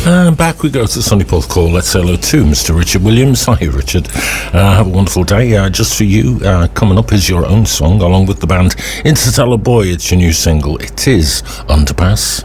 And back we go to Sunny Port Call. Let's say hello to Mr. Richard Williams. Hi, Richard. Have a wonderful day. Just for you, coming up is your own song, along with the band Interstellar Boy. It's your new single. It is Underpass.